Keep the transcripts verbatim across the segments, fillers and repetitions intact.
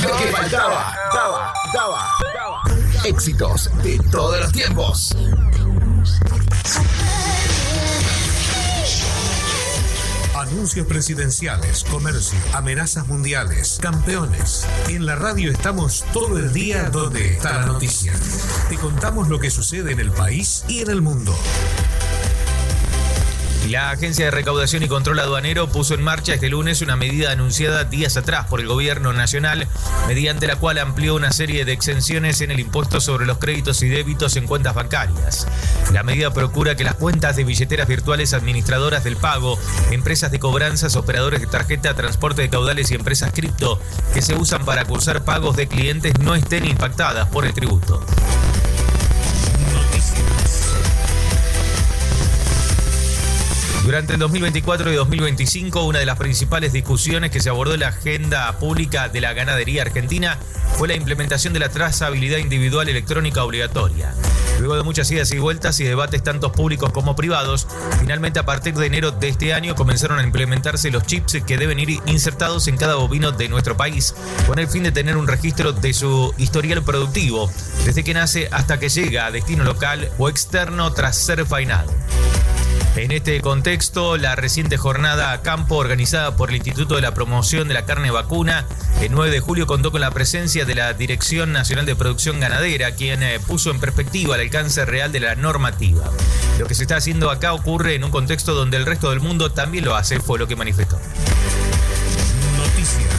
Lo que faltaba, daba, daba, daba. Éxitos de todos los tiempos. Anuncios presidenciales, comercio, amenazas mundiales, campeones. En la radio estamos todo el día donde está la noticia. Te contamos lo que sucede en el país y en el mundo. La Agencia de Recaudación y Control Aduanero puso en marcha este lunes una medida anunciada días atrás por el Gobierno Nacional, mediante la cual amplió una serie de exenciones en el impuesto sobre los créditos y débitos en cuentas bancarias. La medida procura que las cuentas de billeteras virtuales administradoras del pago, empresas de cobranzas, operadores de tarjeta, transporte de caudales y empresas cripto que se usan para cursar pagos de clientes no estén impactadas por el tributo. Durante el dos mil veinticuatro y dos mil veinticinco, una de las principales discusiones que se abordó en la agenda pública de la ganadería argentina fue la implementación de la trazabilidad individual electrónica obligatoria. Luego de muchas idas y vueltas y debates tanto públicos como privados, finalmente a partir de enero de este año comenzaron a implementarse los chips que deben ir insertados en cada bovino de nuestro país, con el fin de tener un registro de su historial productivo, desde que nace hasta que llega a destino local o externo tras ser faenado. En este contexto, la reciente jornada a campo organizada por el Instituto de la Promoción de la Carne Vacuna, el nueve de julio contó con la presencia de la Dirección Nacional de Producción Ganadera, quien eh, puso en perspectiva el alcance real de la normativa. Lo que se está haciendo acá ocurre en un contexto donde el resto del mundo también lo hace, fue lo que manifestó. Noticias.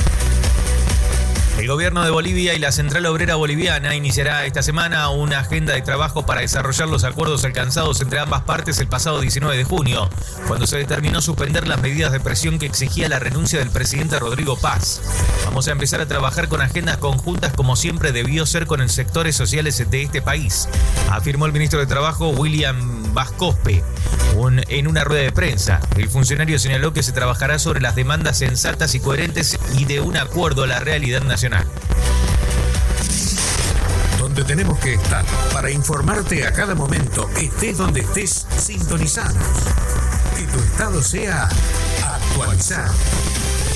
El gobierno de Bolivia y la Central Obrera Boliviana iniciará esta semana una agenda de trabajo para desarrollar los acuerdos alcanzados entre ambas partes el pasado diecinueve de junio, cuando se determinó suspender las medidas de presión que exigía la renuncia del presidente Rodrigo Paz. Vamos a empezar a trabajar con agendas conjuntas como siempre debió ser con los sectores sociales de este país, afirmó el ministro de Trabajo William Vascospe un, en una rueda de prensa. El funcionario señaló que se trabajará sobre las demandas sensatas y coherentes y de un acuerdo a la realidad nacional. Donde tenemos que estar para informarte a cada momento, estés donde estés, sintonizados. Que tu estado sea actualizado.